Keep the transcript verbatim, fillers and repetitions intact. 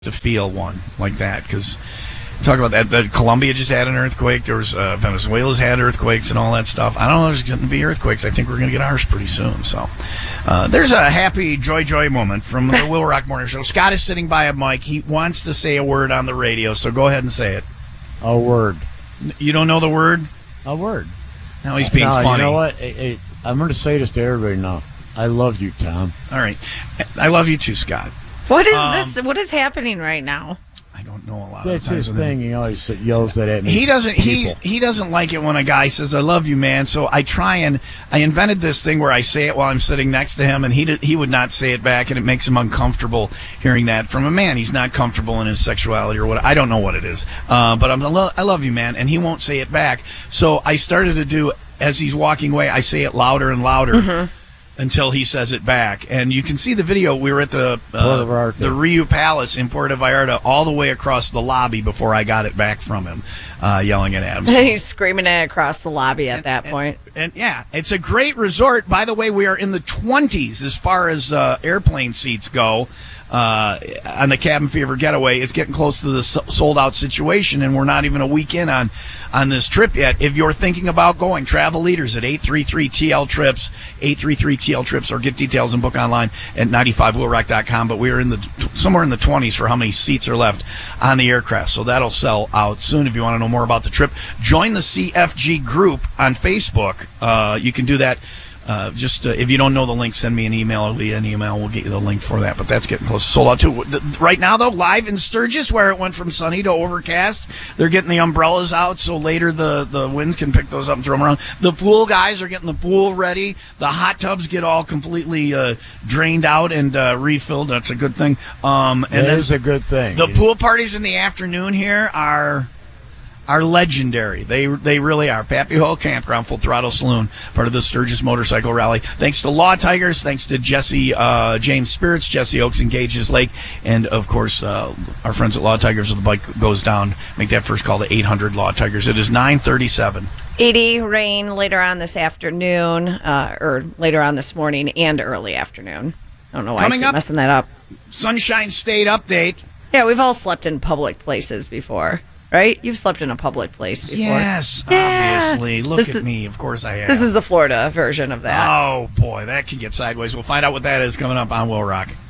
to feel one like that, because talk about that, that Colombia just had an earthquake. There was uh, Venezuela's had earthquakes and all that stuff. I don't know if there's going to be earthquakes. I think we're going to get ours pretty soon. So uh, there's a happy joy joy moment from the Will Rock Morning Show. Scott is sitting by a mic. He wants to say a word on the radio, so go ahead and say it. A word. You don't know the word? A word. Now he's being no, funny. You know what? It, it, I'm going to say this to everybody now. I love you, Tom. All right. I love you too, Scott. What is Um, this? What is happening right now? I don't know a lot. That's of his times thing. He always yells that at me. He doesn't. He's People. he doesn't like it when a guy says "I love you, man." So I try and I invented this thing where I say it while I'm sitting next to him, and he did, he would not say it back, and it makes him uncomfortable hearing that from a man. He's not comfortable in his sexuality or what. I don't know what it is, uh, but I'm I love you, man, and he won't say it back. So I started to do as he's walking away. I say it louder and louder. Mm-hmm. Until he says it back. And you can see the video. We were at the uh, the Rio Palace in Puerto Vallarta all the way across the lobby before I got it back from him, uh, yelling at Adam. He's screaming it across the lobby at and, that and, point. And, and yeah, it's a great resort. By the way, we are in the twenties as far as uh, airplane seats go. Uh, on the Cabin Fever getaway, it's getting close to the sold out situation, and we're not even a week in on, on this trip yet. If you're thinking about going, travel leaders at eight three three T L trips, eight three three T L trips, or get details and book online at ninety-five will rock dot com. But we are in the somewhere in the twenties for how many seats are left on the aircraft, so that'll sell out soon. If you want to know more about the trip, join the C F G group on Facebook. Uh, you can do that. Uh, just uh, if you don't know the link, send me an email or leave an email. We'll get you the link for that. But that's getting close to sold out too. Right now, though, live in Sturgis, where it went from sunny to overcast, they're getting the umbrellas out so later the, the winds can pick those up and throw them around. The pool guys are getting the pool ready. The hot tubs get all completely uh, drained out and uh, refilled. That's a good thing. Um, and that is a good thing. The pool parties in the afternoon here are... are legendary. They they really are. Pappy Hole Campground, Full Throttle Saloon, part of the Sturgis Motorcycle Rally. Thanks to Law Tigers, thanks to Jesse uh, James Spirits, Jesse Oaks and Gages Lake, and of course uh, our friends at Law Tigers. If the bike goes down, make that first call to eight hundred Law Tigers. It is nine thirty-seven. eighty rain later on this afternoon, uh, or later on this morning and early afternoon. I don't know why Coming I keep up, messing that up. Sunshine State update. Yeah, we've all slept in public places before. Right? You've slept in a public place before. Yes, yeah. obviously. Look this at is, me. Of course I have. This is the Florida version of that. Oh, boy. That can get sideways. We'll find out what that is coming up on Will Rock.